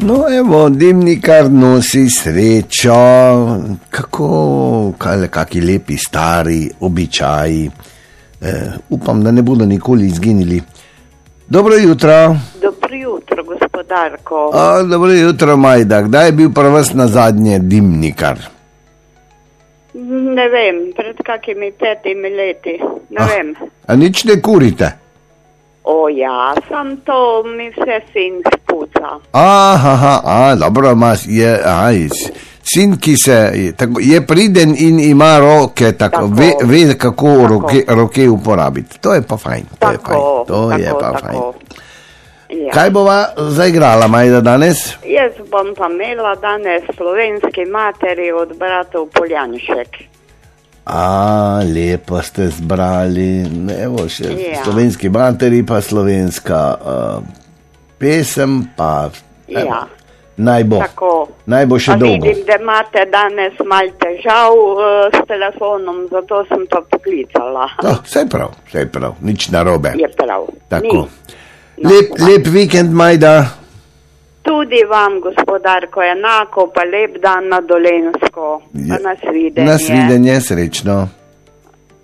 No, evo, dimnikar nosi srečo, kaki lepi stari običaji. Upam, da ne bodo nikoli izginili. Dobro jutro. Dobro jutro, gospodarko. Dobro jutro, Majda. Kdaj je bil pri vas na zadnje dimnikar? Ne vem, pred kakimi 5 leti, ne vem. A nič ne kurite? Ja, sam to mi vse sin spuca. Dobro, sin, ki je priden in ima roke, tako. Ve kako roke uporabiti. To je pa fajn. To je pa fajn. Ja. Kaj bova zaigrala, Majda, danes? Jaz bom pa imela danes slovenski materi od bratov Poljanšek. Lepo ste zbrali. Evo še slovenski materi, pa slovenska pesem, pa naj bo še dolgo. Vidim, da imate danes mal težav s telefonom, zato sem to poklicala. Vse prav, nič narobe. Je prav. Tako. Lep vikend, Majda. Tudi vam, gospodarko, enako, pa lep dan na Dolenjsko. Pa nasvidenje. Nasvidenje, srečno.